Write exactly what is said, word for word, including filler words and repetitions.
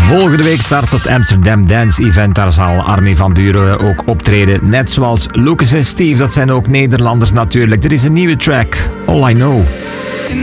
Volgende week start het Amsterdam Dance Event. Daar zal Armin van Buuren ook optreden. Net zoals Lucas en Steve, dat zijn ook Nederlanders natuurlijk. Er is een nieuwe track, All I Know.